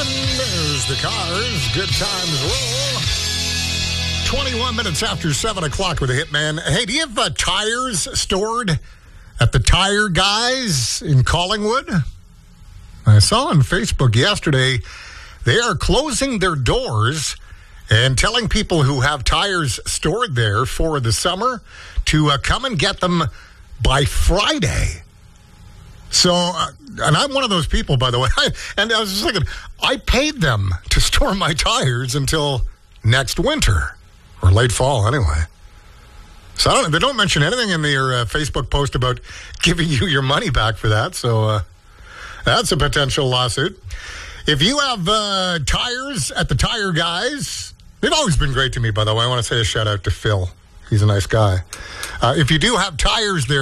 There's the Cars. Good times roll. 21 minutes after 7 o'clock with the Hitman. Hey, do you have tires stored at the Tire Guys in Collingwood? I saw on Facebook yesterday they are closing their doors and telling people who have tires stored there for the summer to come and get them by Friday. So, and I'm one of those people, by the way. And I was just thinking, I paid them to store my tires until next winter, or late fall anyway. So they don't mention anything in their Facebook post about giving you your money back for that. So that's a potential lawsuit. If you have tires at the Tire Guys, they've always been great to me, by the way. I want to say a shout out to Phil. He's a nice guy. If you do have tires there,